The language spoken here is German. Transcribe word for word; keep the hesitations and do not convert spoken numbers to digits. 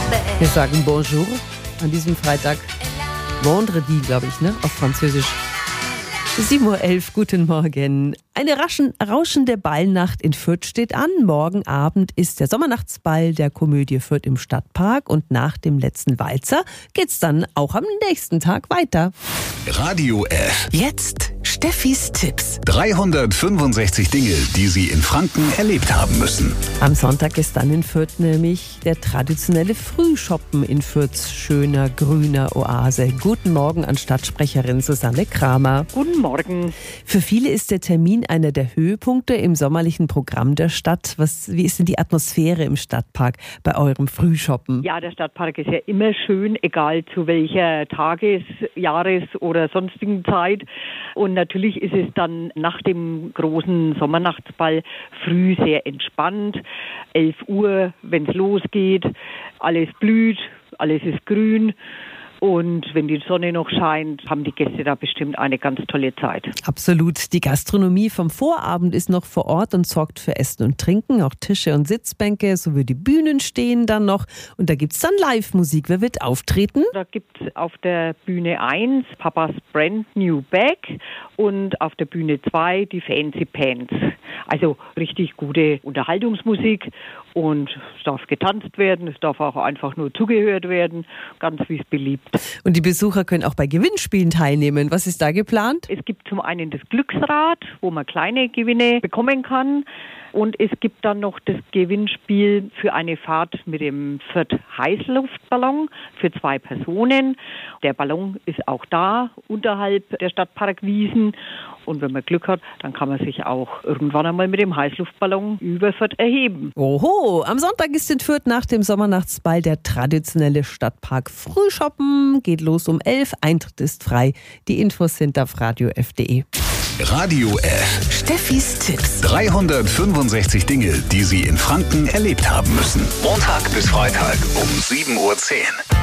Wir sagen Bonjour an diesem Freitag. Vendredi, glaube ich, ne? Auf Französisch. sieben Uhr elf, guten Morgen. Eine raschen, rauschende Ballnacht in Fürth steht an. Morgen Abend ist der Sommernachtsball der Komödie Fürth im Stadtpark. Und nach dem letzten Walzer geht's dann auch am nächsten Tag weiter. Radio F. Jetzt Steffis Tipps. dreihundertfünfundsechzig Dinge, die Sie in Franken erlebt haben müssen. Am Sonntag ist dann in Fürth nämlich der traditionelle Frühschoppen in Fürths schöner, grüner Oase. Guten Morgen an Stadtsprecherin Susanne Kramer. Guten Morgen. Für viele ist der Termin einer der Höhepunkte im sommerlichen Programm der Stadt. Was, wie ist denn die Atmosphäre im Stadtpark bei eurem Frühshoppen? Ja, der Stadtpark ist ja immer schön, egal zu welcher Tages-, Jahres- oder sonstigen Zeit. Und natürlich ist es dann nach dem großen Sommernachtsball früh sehr entspannt. elf Uhr, wenn es losgeht, alles blüht, alles ist grün. Und wenn die Sonne noch scheint, haben die Gäste da bestimmt eine ganz tolle Zeit. Absolut. Die Gastronomie vom Vorabend ist noch vor Ort und sorgt für Essen und Trinken. Auch Tische und Sitzbänke sowie die Bühnen stehen dann noch. Und da gibt es dann Live-Musik. Wer wird auftreten? Da gibt es auf der Bühne eins Papas Brand New Bag und auf der Bühne zwei die Fancy Pants. Also richtig gute Unterhaltungsmusik und es darf getanzt werden, es darf auch einfach nur zugehört werden, ganz wie es beliebt. Und die Besucher können auch bei Gewinnspielen teilnehmen. Was ist da geplant? Es gibt zum einen das Glücksrad, wo man kleine Gewinne bekommen kann. Und es gibt dann noch das Gewinnspiel für eine Fahrt mit dem Fürth Heißluftballon für zwei Personen. Der Ballon ist auch da, unterhalb der Stadtparkwiesen. Und wenn man Glück hat, dann kann man sich auch irgendwann einmal mit dem Heißluftballon über Fürth erheben. Oho, am Sonntag ist in Fürth nach dem Sommernachtsball der traditionelle Stadtpark Frühshoppen. Geht los um elf, Eintritt ist frei. Die Infos sind auf radio f punkt de. Radio F. Steffis Tipps. dreihundertfünfundsechzig Dinge, die Sie in Franken erlebt haben müssen. Montag bis Freitag um sieben Uhr zehn.